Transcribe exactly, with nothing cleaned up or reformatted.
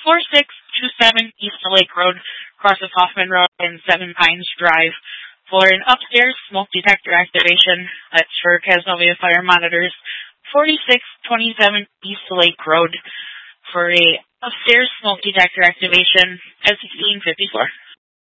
four six two seven East Lake Road, across of Hoffman Road and Seven Pines Drive, for an upstairs smoke detector activation. That's for Cazenovia Fire Monitors, forty-six twenty-seven East Lake Road, for a upstairs smoke detector activation at sixteen fifty-four.